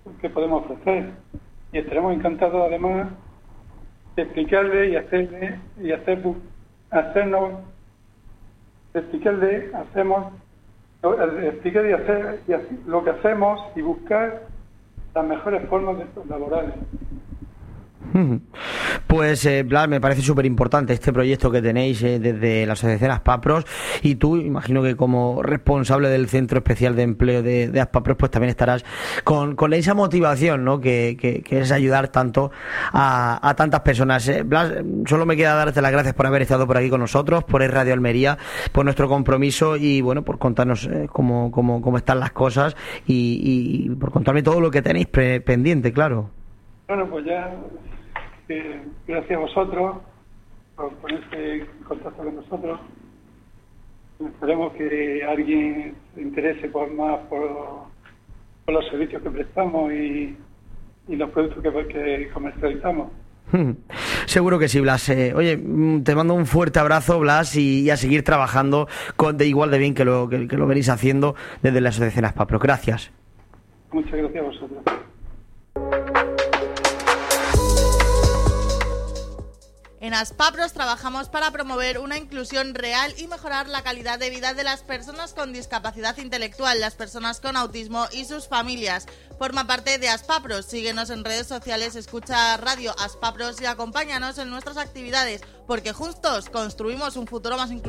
que podemos ofrecer. Y estaremos encantados, además, de explicarle y explicar y hacer lo que hacemos y buscar las mejores formas laborales. Pues Blas, me parece súper importante este proyecto que tenéis desde la Asociación Aspapros, y tú, imagino que como responsable del Centro Especial de Empleo de Aspapros, pues también estarás con esa motivación, ¿no? que es ayudar tanto a tantas personas. Blas, solo me queda darte las gracias por haber estado por aquí con nosotros, por Radio Almería, por nuestro compromiso y bueno, por contarnos cómo están las cosas y por contarme todo lo que tenéis pendiente, claro. Bueno, pues ya... gracias a vosotros por ponerse en contacto con nosotros. Esperemos que alguien se interese por los servicios que prestamos y los productos que comercializamos. Seguro que sí, Blas. Oye, te mando un fuerte abrazo, Blas, y a seguir trabajando igual de bien que lo venís haciendo desde la Asociación Aspapros. Gracias. Muchas gracias a vosotros. En Aspapros trabajamos para promover una inclusión real y mejorar la calidad de vida de las personas con discapacidad intelectual, las personas con autismo y sus familias. Forma parte de Aspapros. Síguenos en redes sociales, escucha Radio Aspapros y acompáñanos en nuestras actividades, porque juntos construimos un futuro más inclusivo.